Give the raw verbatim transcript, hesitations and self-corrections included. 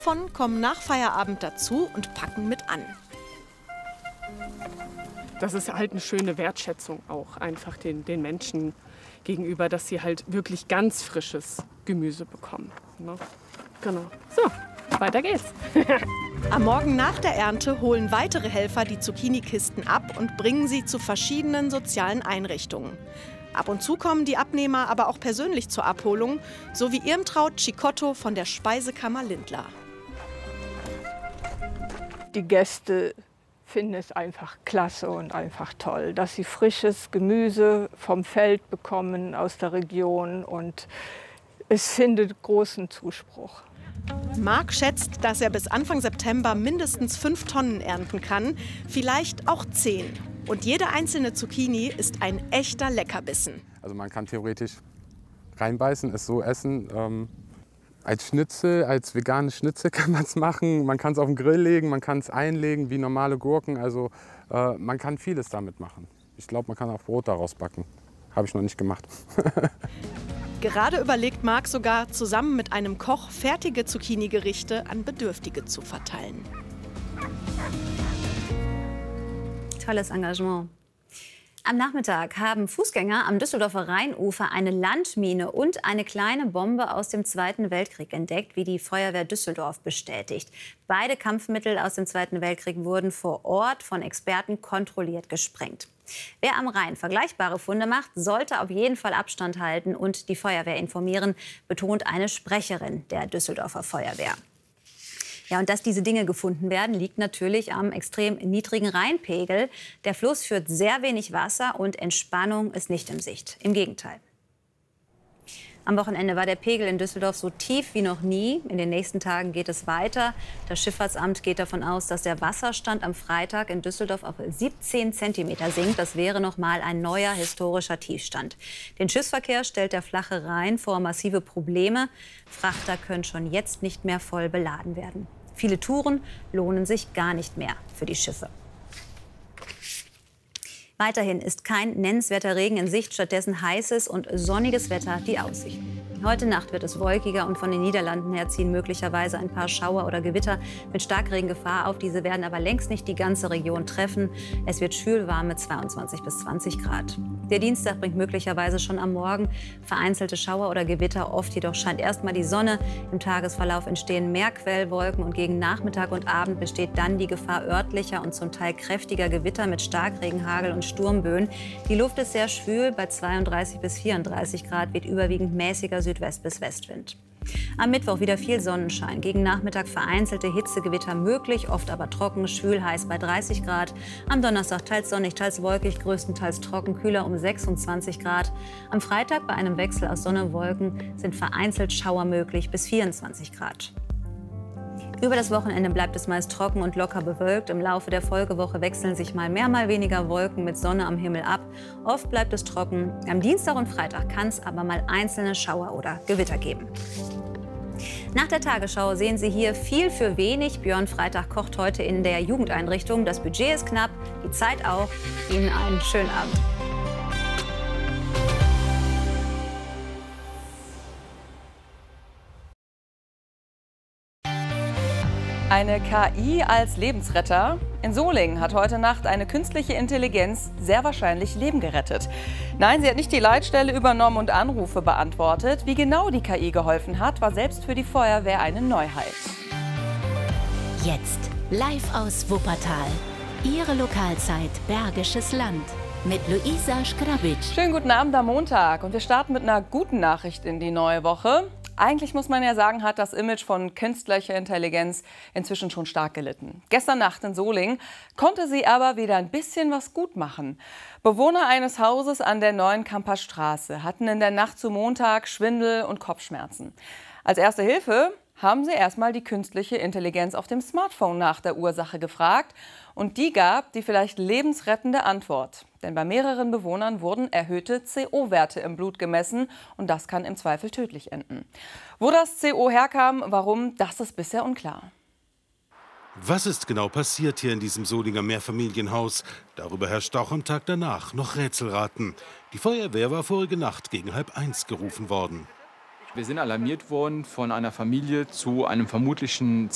Von kommen nach Feierabend dazu und packen mit an. Das ist halt eine schöne Wertschätzung auch einfach den, den Menschen gegenüber, dass sie halt wirklich ganz frisches Gemüse bekommen. Ne? Genau. So, weiter geht's. Am Morgen nach der Ernte holen weitere Helfer die Zucchini-Kisten ab und bringen sie zu verschiedenen sozialen Einrichtungen. Ab und zu kommen die Abnehmer aber auch persönlich zur Abholung, so wie Irmtraut Cicotto von der Speisekammer Lindlar. Die Gäste finden es einfach klasse und einfach toll, dass sie frisches Gemüse vom Feld bekommen aus der Region, und es findet großen Zuspruch. Marc schätzt, dass er bis Anfang September mindestens fünf Tonnen ernten kann, vielleicht auch zehn. Und jede einzelne Zucchini ist ein echter Leckerbissen. Also man kann theoretisch reinbeißen, es so essen. Ähm, als Schnitzel, als veganes Schnitzel kann man es machen. Man kann es auf den Grill legen, man kann es einlegen wie normale Gurken. Also äh, man kann vieles damit machen. Ich glaube, man kann auch Brot daraus backen. Habe ich noch nicht gemacht. Gerade überlegt Marc sogar, zusammen mit einem Koch fertige Zucchini-Gerichte an Bedürftige zu verteilen. Tolles Engagement. Am Nachmittag haben Fußgänger am Düsseldorfer Rheinufer eine Landmine und eine kleine Bombe aus dem Zweiten Weltkrieg entdeckt, wie die Feuerwehr Düsseldorf bestätigt. Beide Kampfmittel aus dem Zweiten Weltkrieg wurden vor Ort von Experten kontrolliert gesprengt. Wer am Rhein vergleichbare Funde macht, sollte auf jeden Fall Abstand halten und die Feuerwehr informieren, betont eine Sprecherin der Düsseldorfer Feuerwehr. Ja, und dass diese Dinge gefunden werden, liegt natürlich am extrem niedrigen Rheinpegel. Der Fluss führt sehr wenig Wasser und Entspannung ist nicht in Sicht. Im Gegenteil. Am Wochenende war der Pegel in Düsseldorf so tief wie noch nie. In den nächsten Tagen geht es weiter. Das Schifffahrtsamt geht davon aus, dass der Wasserstand am Freitag in Düsseldorf auf siebzehn Zentimeter sinkt. Das wäre noch mal ein neuer historischer Tiefstand. Den Schiffsverkehr stellt der flache Rhein vor massive Probleme. Frachter können schon jetzt nicht mehr voll beladen werden. Viele Touren lohnen sich gar nicht mehr für die Schiffe. Weiterhin ist kein nennenswerter Regen in Sicht, stattdessen heißes und sonniges Wetter die Aussichten. Heute Nacht wird es wolkiger und von den Niederlanden her ziehen möglicherweise ein paar Schauer oder Gewitter mit Starkregengefahr auf. Diese werden aber längst nicht die ganze Region treffen. Es wird schwül warm mit zweiundzwanzig bis zwanzig Grad. Der Dienstag bringt möglicherweise schon am Morgen vereinzelte Schauer oder Gewitter. Oft jedoch scheint erst mal die Sonne. Im Tagesverlauf entstehen mehr Quellwolken und gegen Nachmittag und Abend besteht dann die Gefahr örtlicher und zum Teil kräftiger Gewitter mit Starkregen, Hagel und Sturmböen. Die Luft ist sehr schwül. Bei zweiunddreißig bis vierunddreißig Grad wird überwiegend mäßiger Südwest- bis Westwind. Am Mittwoch wieder viel Sonnenschein. Gegen Nachmittag vereinzelte Hitzegewitter möglich, oft aber trocken, schwül heiß bei dreißig Grad. Am Donnerstag teils sonnig, teils wolkig, größtenteils trocken, kühler um sechsundzwanzig Grad. Am Freitag bei einem Wechsel aus Sonne und Wolken sind vereinzelt Schauer möglich bis vierundzwanzig Grad. Über das Wochenende bleibt es meist trocken und locker bewölkt. Im Laufe der Folgewoche wechseln sich mal mehr, mal weniger Wolken mit Sonne am Himmel ab. Oft bleibt es trocken. Am Dienstag und Freitag kann es aber mal einzelne Schauer oder Gewitter geben. Nach der Tagesschau sehen Sie hier viel für wenig. Björn Freitag kocht heute in der Jugendeinrichtung. Das Budget ist knapp, die Zeit auch. Ihnen einen schönen Abend. Eine K I als Lebensretter? In Solingen hat heute Nacht eine künstliche Intelligenz sehr wahrscheinlich Leben gerettet. Nein, sie hat nicht die Leitstelle übernommen und Anrufe beantwortet. Wie genau die K I geholfen hat, war selbst für die Feuerwehr eine Neuheit. Jetzt live aus Wuppertal. Ihre Lokalzeit Bergisches Land mit Luisa Schgrabic. Schönen guten Abend am Montag und wir starten mit einer guten Nachricht in die neue Woche. Eigentlich muss man ja sagen, hat das Image von künstlicher Intelligenz inzwischen schon stark gelitten. Gestern Nacht in Solingen konnte sie aber wieder ein bisschen was gut machen. Bewohner eines Hauses an der Neuen Kamper Straße hatten in der Nacht zu Montag Schwindel und Kopfschmerzen. Als erste Hilfe haben sie erstmal die künstliche Intelligenz auf dem Smartphone nach der Ursache gefragt. Und die gab die vielleicht lebensrettende Antwort. Denn bei mehreren Bewohnern wurden erhöhte C O-Werte im Blut gemessen. Und das kann im Zweifel tödlich enden. Wo das C O herkam, warum, das ist bisher unklar. Was ist genau passiert hier in diesem Solinger Mehrfamilienhaus? Darüber herrscht auch am Tag danach noch Rätselraten. Die Feuerwehr war vorige Nacht gegen halb eins gerufen worden. Wir sind alarmiert worden von einer Familie zu einem vermutlichen